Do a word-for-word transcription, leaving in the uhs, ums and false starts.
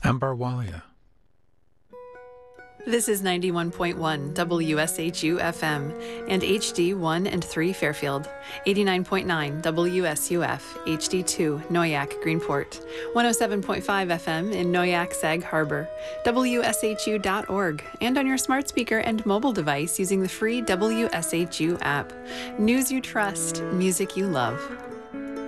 Ambarwalia. This is ninety-one point one W S H U F M and H D one and three Fairfield, eighty-nine point nine W S U F, H D two Noyak Greenport, one oh seven point five F M in Noyak Sag Harbor, W S H U dot org, and on your smart speaker and mobile device using the free W S H U app. News you trust, music you love.